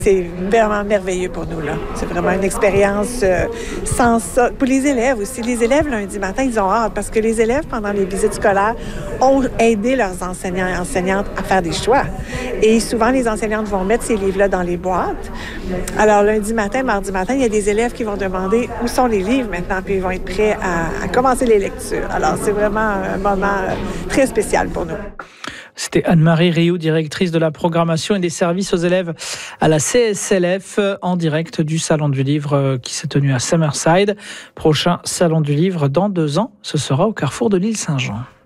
C'est vraiment merveilleux pour nous, là. C'est vraiment une expérience sans ça. Pour les élèves aussi. Les élèves, lundi matin, ils ont hâte parce que les élèves, pendant les visites scolaires, ont aidé leurs enseignants et enseignantes à faire des choix. Et souvent, les enseignantes vont mettre ces livres-là dans les boîtes. Alors, lundi matin, mardi matin, il y a des élèves qui vont demander où sont les livres maintenant, puis ils vont être prêts à commencer les lectures. Alors, c'est vraiment un moment très spécial pour nous. C'était Anne-Marie Rioux, directrice de la programmation et des services aux élèves à la CSLF, en direct du Salon du Livre qui s'est tenu à Summerside. Prochain Salon du Livre dans 2 ans, ce sera au carrefour de l'île Saint-Jean.